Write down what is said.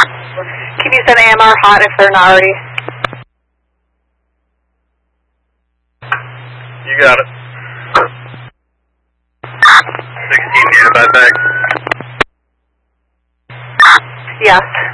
Can you send AMR hot if they're not already? You got it. 16 nearby back. Yes.